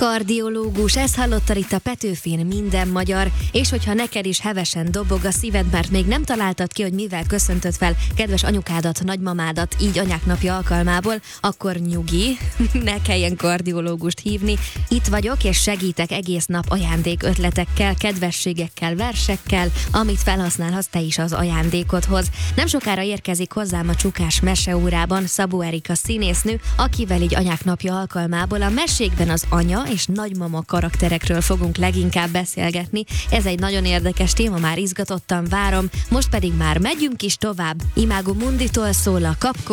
Kardiológus, ezt hallottad itt a Petőfin Minden Magyar, és hogyha neked is hevesen dobog a szíved, mert még nem találtad ki, hogy mivel köszöntöd fel kedves anyukádat, nagymamádat, így anyák napja alkalmából, akkor nyugi, ne kelljen kardiológust hívni. Itt vagyok, és segítek egész nap ajándék ötletekkel, kedvességekkel, versekkel, amit felhasználhatsz te is az ajándékodhoz. Nem sokára érkezik hozzám a Csukás meseórában Szabó Erika színésznő, akivel így anyák napja alkalmából a mesékben az anya és nagymama karakterekről fogunk leginkább beszélgetni. Ez egy nagyon érdekes téma, már izgatottan várom, most pedig már megyünk is tovább. Imágo Munditól szól a Kapkod.